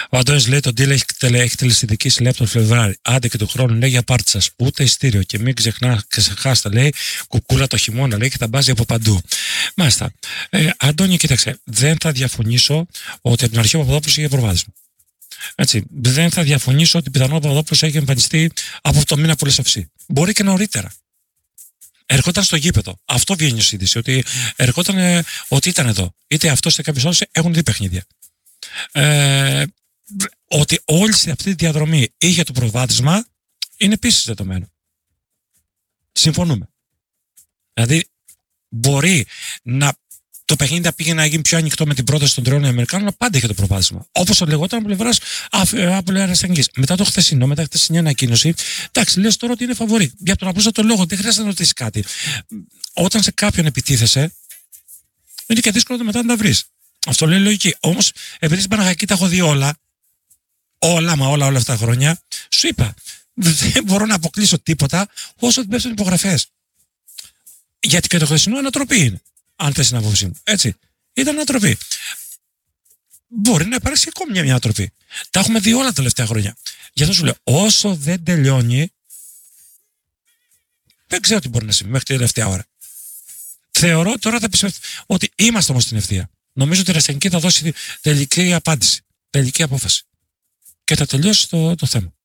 Ο Αντώνης λέει: το deal έχει τελεσιδικήσει, λέει, από τον Φλεβάρι. Άντε και του χρόνου, λέει, για πάρτι σας. Ούτε ειστήριο. Και μην ξεχάσετε, λέει, κουκούλα το χειμώνα, λέει, και θα μπάζει από παντού. Μάλιστα. Αντώνη, κοίταξε. Δεν θα διαφωνήσω ότι από την αρχή ο Παπαδόπουλος είχε προβάδισμα. Έτσι. Δεν θα διαφωνήσω ότι πιθανόν ο Παπαδόπουλος έχει εμφανιστεί από το μήνα Πολυσαυσί. Μπορεί και νωρίτερα. Ερχόταν στο γήπεδο. Αυτό βγαίνει ως είδηση. Ότι ερχόταν, ότι ήταν εδώ. Είτε αυτό είτε κάποιο άλλο έχουν δει παιχνίδια. Ότι όλη σε αυτή τη διαδρομή είχε το προβάδισμα είναι επίσης δεδομένο. Συμφωνούμε. Δηλαδή, μπορεί να το παιχνίδι να πήγε να γίνει πιο ανοιχτό με την πρόταση των τριών Αμερικάνων, αλλά πάντα είχε το προβάδισμα. Όπως το λεγόταν από πλευράς Αερασταγγής. Μετά το χθεσινό, μετά χθεσινή ανακοίνωση, εντάξει, λες τώρα ότι είναι φαβορί. Για τον απλούστατο λόγο, δεν χρειάζεται να ρωτήσει κάτι. Όταν σε κάποιον επιτίθεσαι, είναι και δύσκολο μετά να τα βρεις. Αυτό λέει λογική. Όμως, επειδή στην Παναχαϊκή τα έχω δει όλα αυτά τα χρόνια, σου είπα, δεν μπορώ να αποκλείσω τίποτα όσο δεν πέφτουν υπογραφές. Γιατί και το χθεσινό ανατροπή είναι. Αν θες την άποψή μου. Έτσι. Ήταν ανατροπή. Μπορεί να υπάρξει ακόμη μια ανατροπή. Τα έχουμε δει όλα τα τελευταία χρόνια. Γι' αυτό σου λέω, όσο δεν τελειώνει, δεν ξέρω τι μπορεί να συμβεί μέχρι τη τελευταία ώρα. Θεωρώ τώρα θα πει ότι είμαστε όμως στην ευθεία. Νομίζω ότι η Ραστανική θα δώσει τελική απάντηση, τελική απόφαση. Και θα τελειώσει το θέμα.